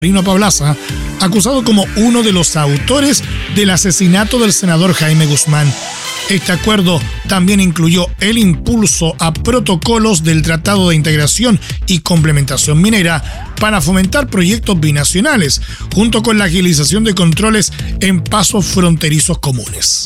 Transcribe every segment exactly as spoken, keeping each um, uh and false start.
Marino Pablaza, acusado como uno de los autores del asesinato del senador Jaime Guzmán. Este acuerdo también incluyó el impulso a protocolos del Tratado de Integración y Complementación Minera para fomentar proyectos binacionales, junto con la agilización de controles en pasos fronterizos comunes.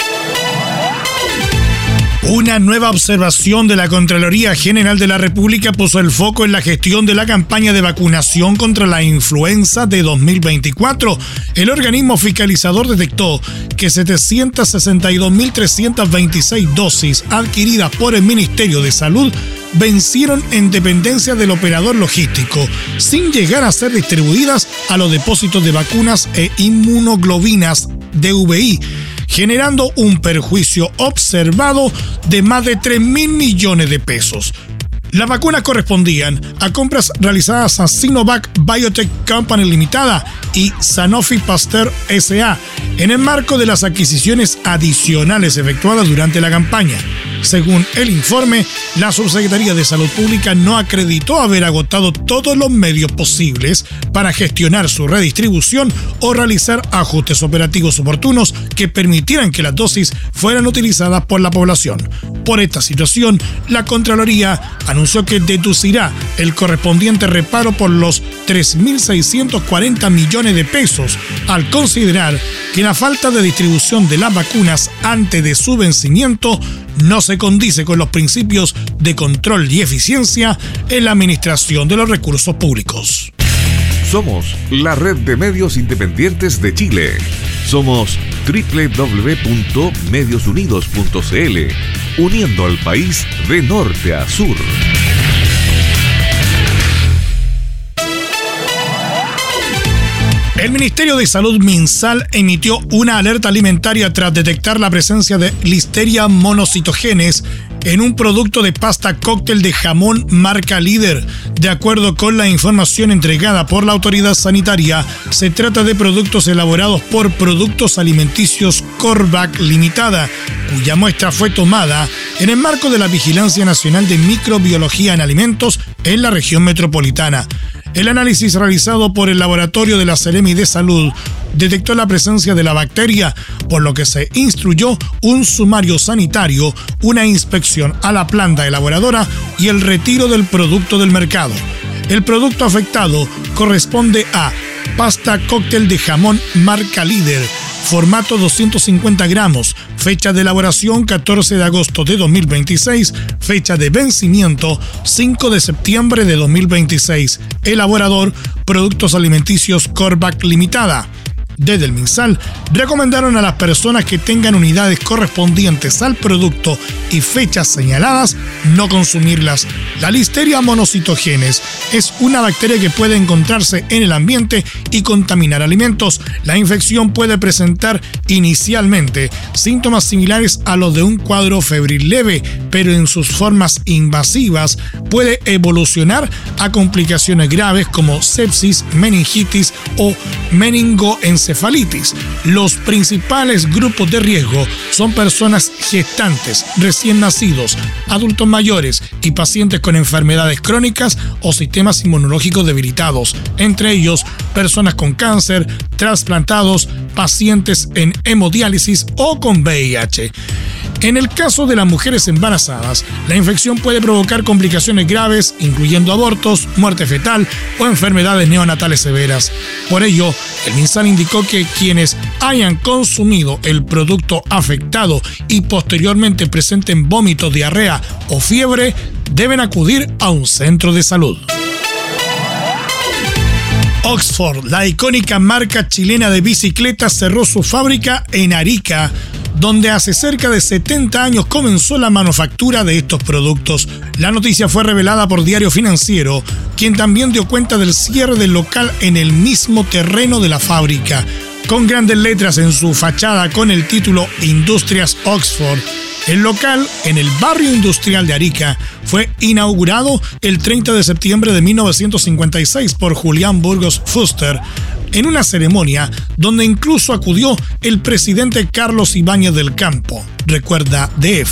Una nueva observación de la Contraloría General de la República puso el foco en la gestión de la campaña de vacunación contra la influenza de dos mil veinticuatro. El organismo fiscalizador detectó que setecientas sesenta y dos mil trescientas veintiséis dosis adquiridas por el Ministerio de Salud vencieron en dependencia del operador logístico, sin llegar a ser distribuidas a los depósitos de vacunas e inmunoglobinas D V I, generando un perjuicio observado de más de tres mil millones de pesos. Las vacunas correspondían a compras realizadas a Sinovac Biotech Company Limitada y Sanofi Pasteur S A en el marco de las adquisiciones adicionales efectuadas durante la campaña. Según el informe, la Subsecretaría de Salud Pública no acreditó haber agotado todos los medios posibles para gestionar su redistribución o realizar ajustes operativos oportunos que permitieran que las dosis fueran utilizadas por la población. Por esta situación, la Contraloría anunció que deducirá el correspondiente reparo por los tres mil seiscientos cuarenta millones de pesos, al considerar que la falta de distribución de las vacunas antes de su vencimiento no se condice con los principios de control y eficiencia en la administración de los recursos públicos. Somos la red de medios independientes de Chile. Somos doble u doble u doble u punto medios unidos punto c l, uniendo al país de norte a sur. El Ministerio de Salud MinSal emitió una alerta alimentaria tras detectar la presencia de Listeria monocytogenes en un producto de pasta cóctel de jamón marca Líder. De acuerdo con la información entregada por la autoridad sanitaria, se trata de productos elaborados por Productos Alimenticios Corvac Limitada, cuya muestra fue tomada en el marco de la Vigilancia Nacional de Microbiología en Alimentos en la región metropolitana. El análisis realizado por el Laboratorio de la Seremi de Salud detectó la presencia de la bacteria, por lo que se instruyó un sumario sanitario, una inspección a la planta elaboradora y el retiro del producto del mercado. El producto afectado corresponde a pasta cóctel de jamón marca Líder, formato doscientos cincuenta gramos, fecha de elaboración catorce de agosto de dos mil veintiséis, fecha de vencimiento cinco de septiembre de dos mil veintiséis, elaborador Productos Alimenticios Corvac Limitada. Desde el MinSal recomendaron a las personas que tengan unidades correspondientes al producto y fechas señaladas no consumirlas. La Listeria monocytogenes es una bacteria que puede encontrarse en el ambiente y contaminar alimentos. La infección puede presentar inicialmente síntomas similares a los de un cuadro febril leve, pero en sus formas invasivas puede evolucionar a complicaciones graves como sepsis, meningitis o meningoencefalitis. Los principales grupos de riesgo son personas gestantes, recién nacidos, adultos mayores y pacientes con enfermedades crónicas o sistemas inmunológicos debilitados, entre ellos personas con cáncer, trasplantados, pacientes en hemodiálisis o con V I H. En el caso de las mujeres embarazadas, la infección puede provocar complicaciones graves, incluyendo abortos, muerte fetal o enfermedades neonatales severas. Por ello, el MinSal indicó que quienes hayan consumido el producto afectado y posteriormente presenten vómitos, diarrea o fiebre, deben acudir a un centro de salud. Oxford, la icónica marca chilena de bicicletas, cerró su fábrica en Arica, donde hace cerca de setenta años comenzó la manufactura de estos productos. La noticia fue revelada por Diario Financiero, quien también dio cuenta del cierre del local en el mismo terreno de la fábrica. Con grandes letras en su fachada con el título Industrias Oxford, el local en el barrio industrial de Arica fue inaugurado el treinta de septiembre de mil novecientos cincuenta y seis por Julián Burgos Fuster, en una ceremonia donde incluso acudió el presidente Carlos Ibáñez del Campo, recuerda D F.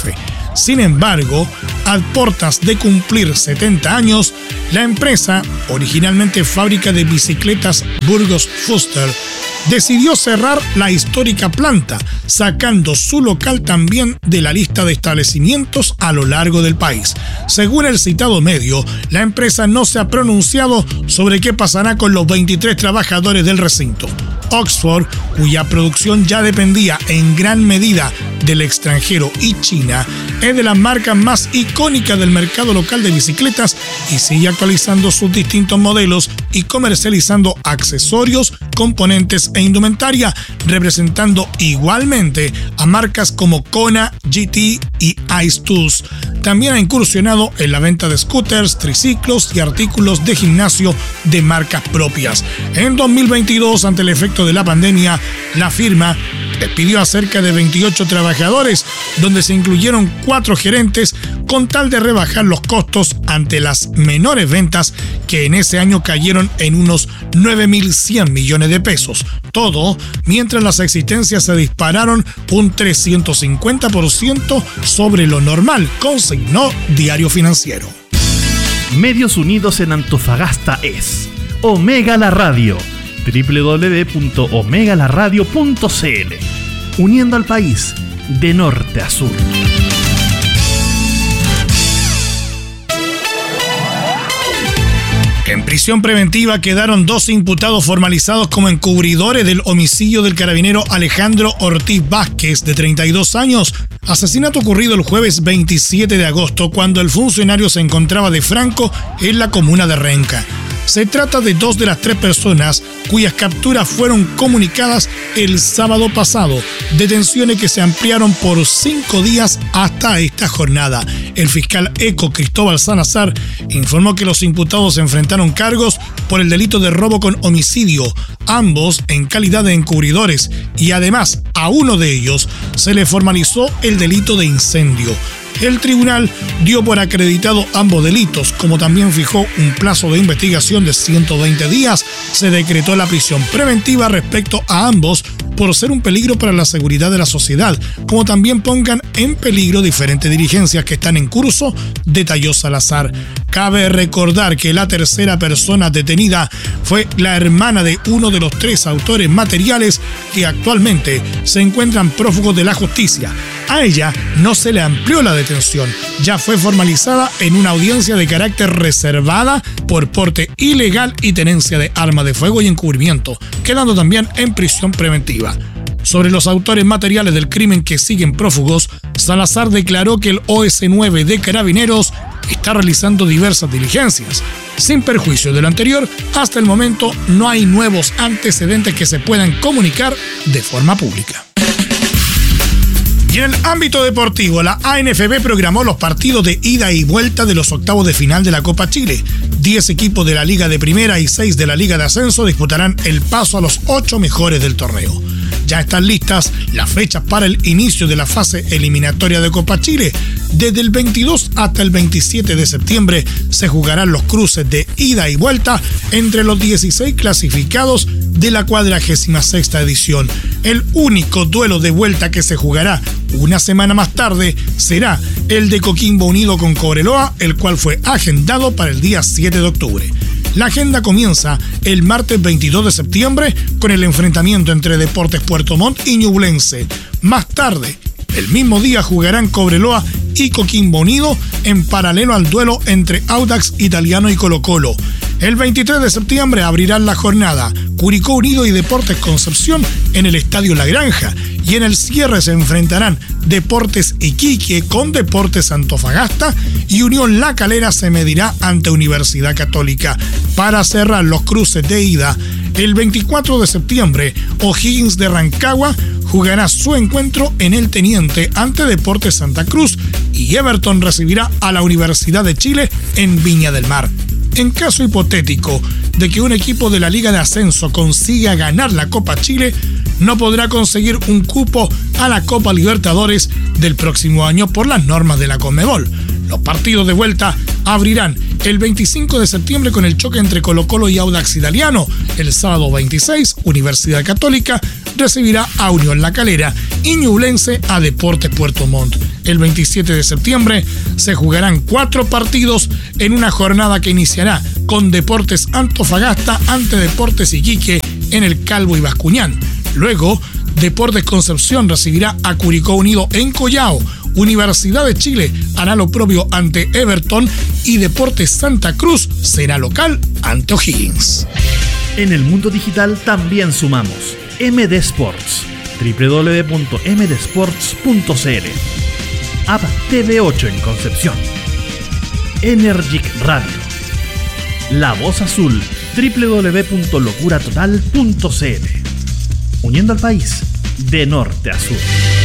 Sin embargo, a portas de cumplir setenta años, la empresa, originalmente fábrica de bicicletas Burgos Fuster, decidió cerrar la histórica planta, sacando su local también de la lista de establecimientos a lo largo del país. Según el citado medio, la empresa no se ha pronunciado sobre qué pasará con los veintitrés trabajadores del recinto. Oxford, cuya producción ya dependía en gran medida del extranjero y China, es de las marcas más icónicas del mercado local de bicicletas y sigue actualizando sus distintos modelos y comercializando accesorios, componentes e indumentaria, representando igualmente a marcas como Kona, G T y Ice Tools. También ha incursionado en la venta de scooters, triciclos y artículos de gimnasio de marcas propias. En dos mil veintidós, ante el efecto de la pandemia, la firma despidió a cerca de veintiocho trabajadores, donde se incluyeron cuatro gerentes, con tal de rebajar los costos ante las menores ventas que en ese año cayeron en unos nueve mil cien millones de pesos. Todo mientras las existencias se dispararon un trescientos cincuenta por ciento sobre lo normal, consignó Diario Financiero. Medios Unidos en Antofagasta es Omega La Radio, doble u doble u doble u punto omega la radio punto c l, uniendo al país de norte a sur. En prisión preventiva quedaron dos imputados formalizados como encubridores del homicidio del carabinero Alejandro Ortiz Vázquez, de treinta y dos años, asesinato ocurrido el jueves veintisiete de agosto, cuando el funcionario se encontraba de franco en la comuna de Renca. Se trata de dos de las tres personas cuyas capturas fueron comunicadas el sábado pasado, detenciones que se ampliaron por cinco días hasta esta jornada. El fiscal Eco Cristóbal Salazar informó que los imputados enfrentaron cargos por el delito de robo con homicidio, ambos en calidad de encubridores, y además a uno de ellos se le formalizó el delito de incendio. El tribunal dio por acreditado ambos delitos, como también fijó un plazo de investigación de ciento veinte días. Se decretó la prisión preventiva respecto a ambos por ser un peligro para la seguridad de la sociedad, como también pongan en peligro diferentes diligencias que están en curso, detalló Salazar. Cabe recordar que la tercera persona detenida fue la hermana de uno de los tres autores materiales que actualmente se encuentran prófugos de la justicia. A ella no se le amplió la detención, ya fue formalizada en una audiencia de carácter reservada por porte ilegal y tenencia de arma de fuego y encubrimiento, quedando también en prisión preventiva. Sobre los autores materiales del crimen que siguen prófugos, Salazar declaró que el O S nueve de Carabineros está realizando diversas diligencias. Sin perjuicio de lo anterior, hasta el momento no hay nuevos antecedentes que se puedan comunicar de forma pública. Y en el ámbito deportivo, la A N F B programó los partidos de ida y vuelta de los octavos de final de la Copa Chile. Diez equipos de la Liga de Primera y seis de la Liga de Ascenso disputarán el paso a los ocho mejores del torneo. Ya están listas las fechas para el inicio de la fase eliminatoria de Copa Chile. Desde el veintidós hasta el veintisiete de septiembre se jugarán los cruces de ida y vuelta entre los dieciséis clasificados de la cuadragésima sexta edición. El único duelo de vuelta que se jugará una semana más tarde será el de Coquimbo Unido con Cobreloa, el cual fue agendado para el día siete de octubre. La agenda comienza el martes veintidós de septiembre con el enfrentamiento entre Deportes Puerto Montt y Ñublense. Más tarde, el mismo día, jugarán Cobreloa y Coquimbo Unido en paralelo al duelo entre Audax Italiano y Colo-Colo. El veintitrés de septiembre abrirán la jornada Curicó Unido y Deportes Concepción en el Estadio La Granja, y en el cierre se enfrentarán Deportes Iquique con Deportes Antofagasta, y Unión La Calera se medirá ante Universidad Católica. Para cerrar los cruces de ida, el veinticuatro de septiembre, O'Higgins de Rancagua jugará su encuentro en el Teniente ante Deportes Santa Cruz, y Everton recibirá a la Universidad de Chile en Viña del Mar. En caso hipotético de que un equipo de la Liga de Ascenso consiga ganar la Copa Chile, no podrá conseguir un cupo a la Copa Libertadores del próximo año por las normas de la Conmebol. Los partidos de vuelta abrirán el veinticinco de septiembre con el choque entre Colo-Colo y Audax Italiano. El sábado veintiséis, Universidad Católica recibirá a Unión La Calera y Ñublense a Deportes Puerto Montt. El veintisiete de septiembre se jugarán cuatro partidos en una jornada que iniciará con Deportes Antofagasta ante Deportes Iquique en el Calvo y Bascuñán. Luego, Deportes Concepción recibirá a Curicó Unido en Collao. Universidad de Chile hará lo propio ante Everton y Deportes Santa Cruz será local ante O'Higgins. En el mundo digital también sumamos M D Sports, doble u doble u doble u punto m d sports punto c l, App T V ocho en Concepción, Energic Radio, La Voz Azul, doble u doble u doble u punto locura total punto c l, uniendo al país de norte a sur.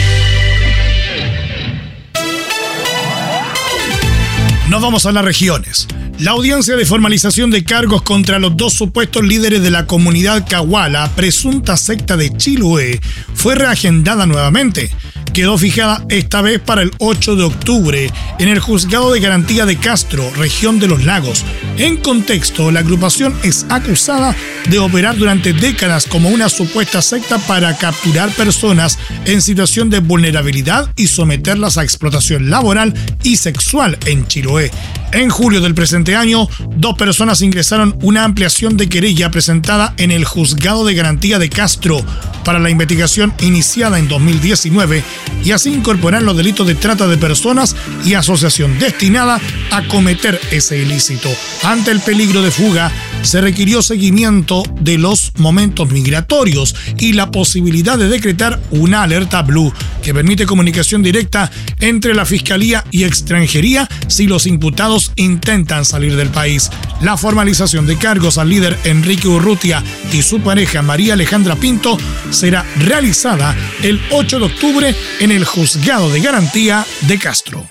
Nos vamos a las regiones. La audiencia de formalización de cargos contra los dos supuestos líderes de la comunidad Cahuala, presunta secta de Chiloé, fue reagendada nuevamente. Quedó fijada esta vez para el ocho de octubre en el Juzgado de Garantía de Castro, región de Los Lagos. En contexto, la agrupación es acusada de operar durante décadas como una supuesta secta para capturar personas en situación de vulnerabilidad y someterlas a explotación laboral y sexual en Chiloé. En julio del presente año, dos personas ingresaron una ampliación de querella presentada en el Juzgado de Garantía de Castro para la investigación iniciada en dos mil diecinueve y así incorporar los delitos de trata de personas y asociación destinada a cometer ese ilícito. Ante el peligro de fuga, se requirió seguimiento de los momentos migratorios y la posibilidad de decretar una alerta blue que permite comunicación directa entre la Fiscalía y Extranjería si los imputados intentan salir del país. La formalización de cargos al líder Enrique Urrutia y su pareja María Alejandra Pinto será realizada el ocho de octubre en el Juzgado de Garantía de Castro.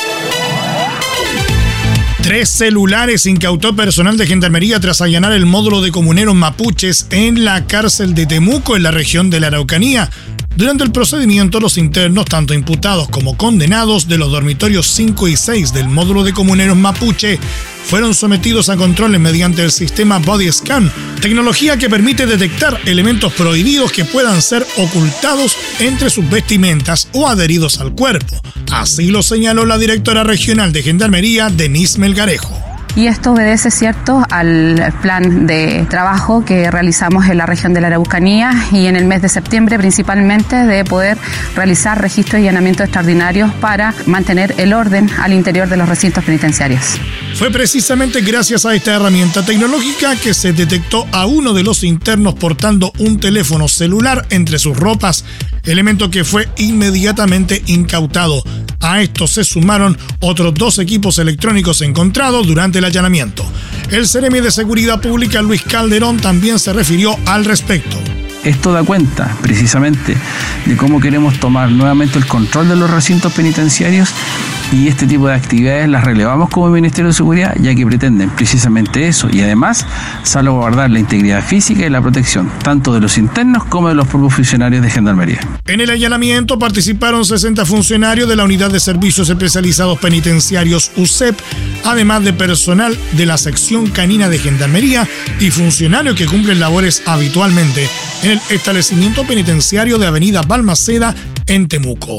Tres celulares incautó personal de Gendarmería tras allanar el módulo de comuneros mapuches en la cárcel de Temuco, en la región de la Araucanía. Durante el procedimiento, los internos, tanto imputados como condenados de los dormitorios cinco y seis del módulo de comuneros mapuche, fueron sometidos a controles mediante el sistema Body Scan, tecnología que permite detectar elementos prohibidos que puedan ser ocultados entre sus vestimentas o adheridos al cuerpo. Así lo señaló la directora regional de Gendarmería, Denise Melgarejo. Y esto obedece, cierto, al plan de trabajo que realizamos en la región de la Araucanía y en el mes de septiembre principalmente de poder realizar registros y allanamientos extraordinarios para mantener el orden al interior de los recintos penitenciarios. Fue precisamente gracias a esta herramienta tecnológica que se detectó a uno de los internos portando un teléfono celular entre sus ropas, elemento que fue inmediatamente incautado. A esto se sumaron otros dos equipos electrónicos encontrados durante el allanamiento. El Seremi de Seguridad Pública, Luis Calderón, también se refirió al respecto. Esto da cuenta precisamente de cómo queremos tomar nuevamente el control de los recintos penitenciarios y este tipo de actividades las relevamos como Ministerio de Seguridad, ya que pretenden precisamente eso y además salvaguardar la integridad física y la protección tanto de los internos como de los propios funcionarios de Gendarmería. En el allanamiento participaron sesenta funcionarios de la Unidad de Servicios Especializados Penitenciarios U S E P, además de personal de la sección canina de Gendarmería y funcionarios que cumplen labores habitualmente en el establecimiento penitenciario de Avenida Balmaceda en Temuco.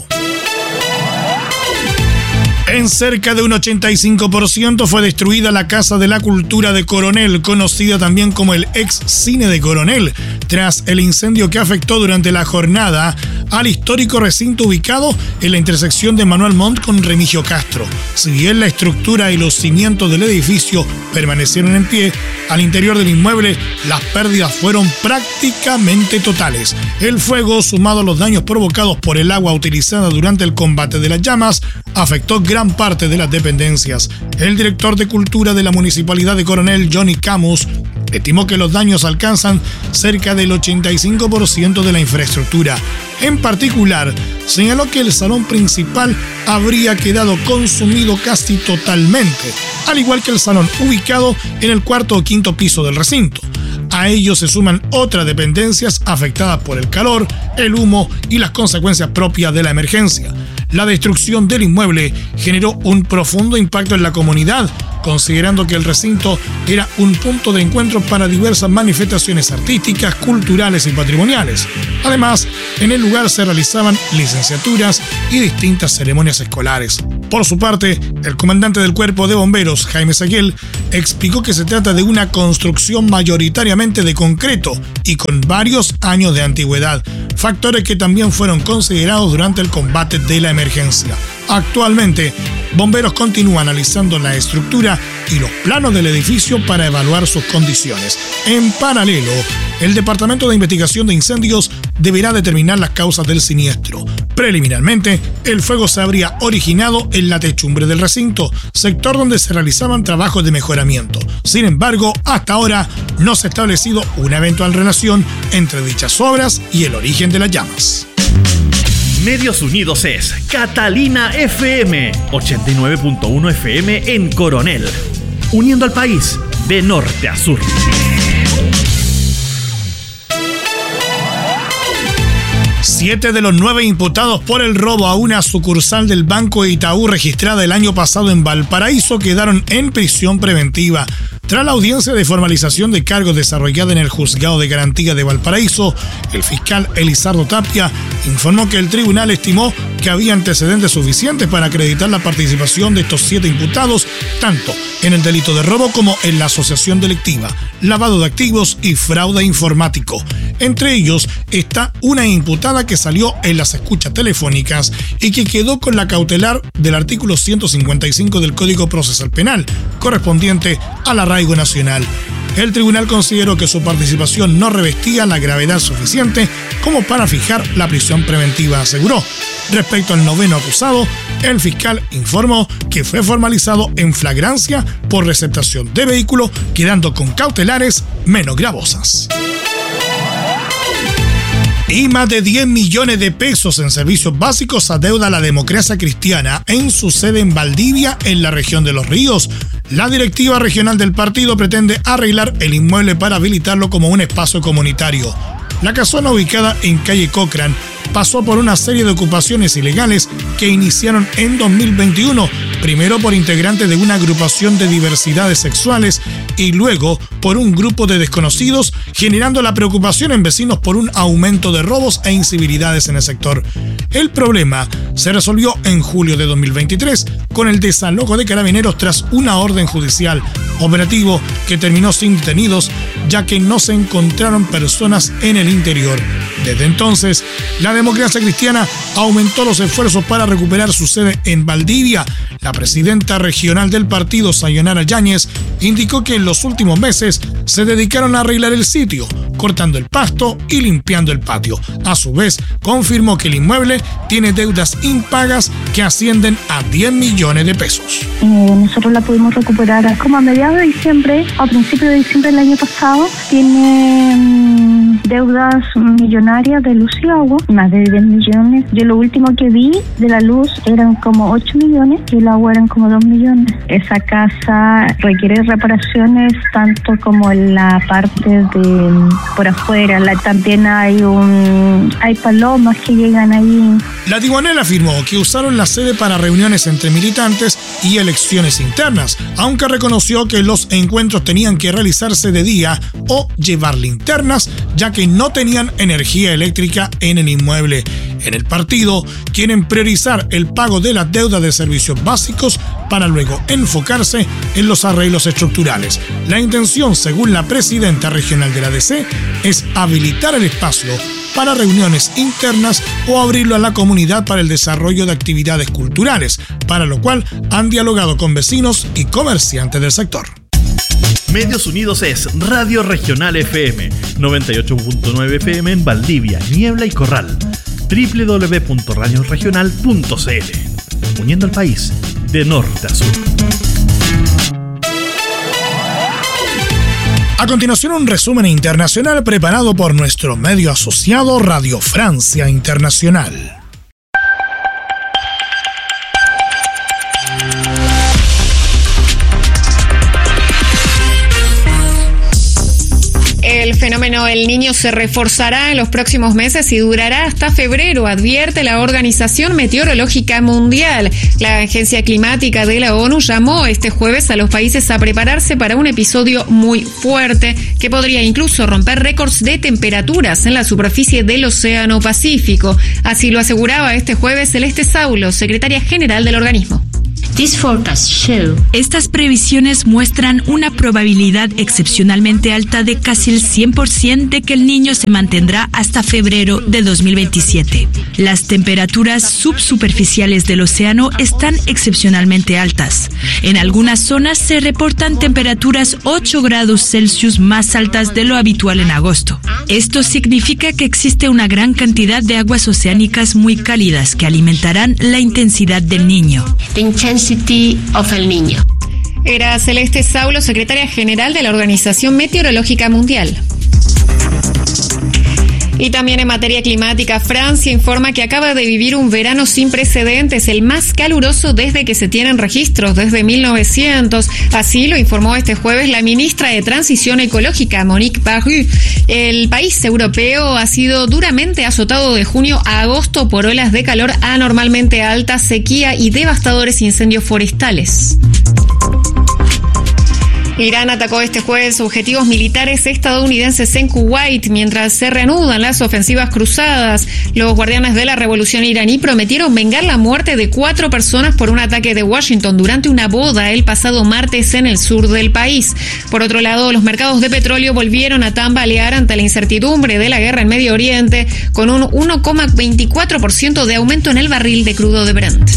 En cerca de un ochenta y cinco por ciento fue destruida la Casa de la Cultura de Coronel, conocida también como el ex Cine de Coronel, tras el incendio que afectó durante la jornada al histórico recinto ubicado en la intersección de Manuel Montt con Remigio Castro. Si bien la estructura y los cimientos del edificio permanecieron en pie, al interior del inmueble las pérdidas fueron prácticamente totales. El fuego, sumado a los daños provocados por el agua utilizada durante el combate de las llamas, afectó gran parte de las dependencias. El director de Cultura de la Municipalidad de Coronel, Johnny Camus, estimó que los daños alcanzan cerca del ochenta y cinco por ciento de la infraestructura. En particular, señaló que el salón principal habría quedado consumido casi totalmente, al igual que el salón ubicado en el cuarto o quinto piso del recinto. A ello se suman otras dependencias afectadas por el calor, el humo y las consecuencias propias de la emergencia. La destrucción del inmueble generó un profundo impacto en la comunidad, considerando que el recinto era un punto de encuentro para diversas manifestaciones artísticas, culturales y patrimoniales. Además, en el lugar se realizaban licenciaturas y distintas ceremonias escolares. Por su parte, el comandante del Cuerpo de Bomberos, Jaime Seguel, explicó que se trata de una construcción mayoritariamente de concreto y con varios años de antigüedad, factores que también fueron considerados durante el combate de la emergencia. Actualmente, Bomberos continúa analizando la estructura y los planos del edificio para evaluar sus condiciones. En paralelo, el Departamento de Investigación de Incendios deberá determinar las causas del siniestro. Preliminarmente, el fuego se habría originado en la techumbre del recinto, sector donde se realizaban trabajos de mejoramiento. Sin embargo, hasta ahora no se ha establecido una eventual relación entre dichas obras y el origen de las llamas. Medios Unidos es Catalina F M, ochenta y nueve punto uno F M en Coronel, uniendo al país de norte a sur. Siete de los nueve imputados por el robo a una sucursal del Banco Itaú registrada el año pasado en Valparaíso quedaron en prisión preventiva. Tras la audiencia de formalización de cargos desarrollada en el Juzgado de Garantía de Valparaíso, el fiscal Elizardo Tapia informó que el tribunal estimó que había antecedentes suficientes para acreditar la participación de estos siete imputados, tanto en el delito de robo como en la asociación delictiva, lavado de activos y fraude informático. Entre ellos está una imputada que salió en las escuchas telefónicas y que quedó con la cautelar del artículo ciento cincuenta y cinco del Código Procesal Penal, correspondiente al arraigo nacional. El tribunal consideró que su participación no revestía la gravedad suficiente como para fijar la prisión preventiva, aseguró. Respecto al noveno acusado, el fiscal informó que fue formalizado en flagrancia por receptación de vehículo, quedando con cautelares menos gravosas. Y más de diez millones de pesos en servicios básicos adeuda la Democracia Cristiana en su sede en Valdivia, en la región de Los Ríos. La directiva regional del partido pretende arreglar el inmueble para habilitarlo como un espacio comunitario. La casona, ubicada en calle Cochrane, pasó por una serie de ocupaciones ilegales que iniciaron en dos mil veintiuno, primero por integrantes de una agrupación de diversidades sexuales y luego por un grupo de desconocidos, generando la preocupación en vecinos por un aumento de robos e incivilidades en el sector. El problema se resolvió en julio de dos mil veintitrés con el desalojo de Carabineros tras una orden judicial, operativo que terminó sin detenidos ya que no se encontraron personas en el interior. Desde entonces, la Democracia Cristiana aumentó los esfuerzos para recuperar su sede en Valdivia. La presidenta regional del partido, Sayonara Yáñez, indicó que en los últimos meses se dedicaron a arreglar el sitio, cortando el pasto y limpiando el patio. A su vez, confirmó que el inmueble tiene deudas impagas que ascienden a diez millones de pesos. Eh, nosotros la pudimos recuperar como a mediados de diciembre, a principios de diciembre del año pasado. Tiene mmm, deudas millonarias de luz y agua, más de diez millones. Yo lo último que vi de la luz eran como ocho millones y el agua eran como dos millones. Esa casa requiere reparaciones tanto como en la parte de por afuera. La, también hay un hay palomas que llegan ahí. La Tiguanela afirmó que usaron la sede para reuniones entre militantes y elecciones internas, aunque reconoció que los encuentros tenían que realizarse de día o llevar linternas, ya que no tenían energía eléctrica en el inmueble. En el partido quieren priorizar el pago de las deudas de servicios básicos para luego enfocarse en los arreglos estructurales. La intención, según la presidenta regional de la D C, es habilitar el espacio para reuniones internas o abrirlo a la comunidad para el desarrollo de actividades culturales, para lo cual han dialogado con vecinos y comerciantes del sector. Medios Unidos es Radio Regional F M, noventa y ocho punto nueve F M en Valdivia, Niebla y Corral. doble u doble u doble u punto radio regional punto c l, uniendo al país de norte a sur. A continuación, un resumen internacional preparado por nuestro medio asociado Radio Francia Internacional. El Bueno, el Niño se reforzará en los próximos meses y durará hasta febrero, advierte la Organización Meteorológica Mundial. La Agencia Climática de la ONU llamó este jueves a los países a prepararse para un episodio muy fuerte que podría incluso romper récords de temperaturas en la superficie del Océano Pacífico. Así lo aseguraba este jueves Celeste Saulo, secretaria general del organismo. Estas previsiones muestran una probabilidad excepcionalmente alta de casi el cien por ciento de que el Niño se mantendrá hasta febrero de dos mil veintisiete. Las temperaturas subsuperficiales del océano están excepcionalmente altas. En algunas zonas se reportan temperaturas ocho grados Celsius más altas de lo habitual en agosto. Esto significa que existe una gran cantidad de aguas oceánicas muy cálidas que alimentarán la intensidad del Niño. Of el Niño. Era Celeste Saulo, secretaria general de la Organización Meteorológica Mundial. Y también en materia climática, Francia informa que acaba de vivir un verano sin precedentes, el más caluroso desde que se tienen registros, desde mil novecientos. Así lo informó este jueves la ministra de Transición Ecológica, Monique Barrot. El país europeo ha sido duramente azotado de junio a agosto por olas de calor anormalmente altas, sequía y devastadores incendios forestales. Irán atacó este jueves objetivos militares estadounidenses en Kuwait mientras se reanudan las ofensivas cruzadas. Los guardianes de la revolución iraní prometieron vengar la muerte de cuatro personas por un ataque de Washington durante una boda el pasado martes en el sur del país. Por otro lado, los mercados de petróleo volvieron a tambalear ante la incertidumbre de la guerra en Medio Oriente, con un uno coma veinticuatro por ciento de aumento en el barril de crudo de Brent.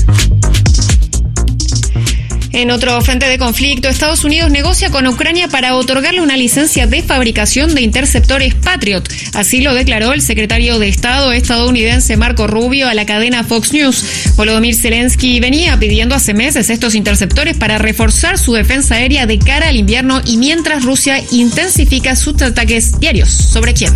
En otro frente de conflicto, Estados Unidos negocia con Ucrania para otorgarle una licencia de fabricación de interceptores Patriot. Así lo declaró el secretario de Estado estadounidense Marco Rubio a la cadena Fox News. Volodymyr Zelensky venía pidiendo hace meses estos interceptores para reforzar su defensa aérea de cara al invierno y mientras Rusia intensifica sus ataques diarios sobre Kiev.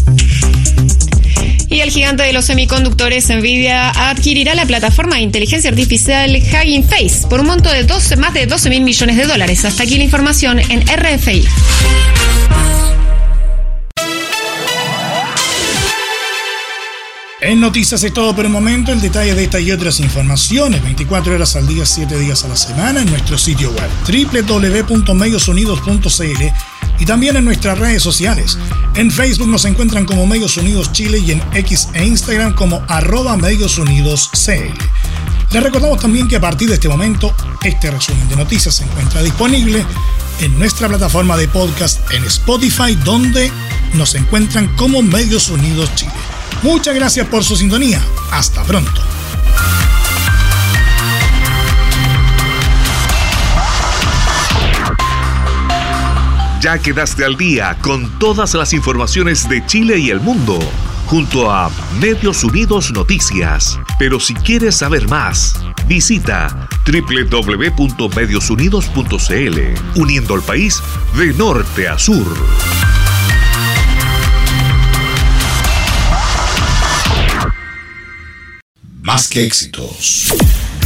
Y el gigante de los semiconductores Nvidia adquirirá la plataforma de inteligencia artificial Hugging Face por un monto de doce, más de doce mil millones de dólares. Hasta aquí la información en R F I. En noticias es todo por el momento. El detalle de esta y otras informaciones veinticuatro horas al día, siete días a la semana en nuestro sitio web doble u doble u doble u punto medios unidos punto c l y también en nuestras redes sociales. En Facebook nos encuentran como Medios Unidos Chile y en X e Instagram como arroba Medios Unidos C L. Les recordamos también que a partir de este momento este resumen de noticias se encuentra disponible en nuestra plataforma de podcast en Spotify, donde nos encuentran como Medios Unidos Chile. Muchas gracias por su sintonía. Hasta pronto. Ya quedaste al día con todas las informaciones de Chile y el mundo, junto a Medios Unidos Noticias. Pero si quieres saber más, visita doble u doble u doble u punto medios unidos punto c l, uniendo al país de norte a sur. Más que éxitos.